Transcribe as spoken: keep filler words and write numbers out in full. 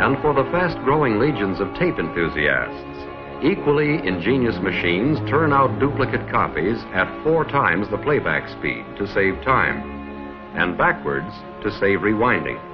And for the fast-growing legions of tape enthusiasts, equally ingenious machines turn out duplicate copies at four times the playback speed to save time, and backwards to save rewinding.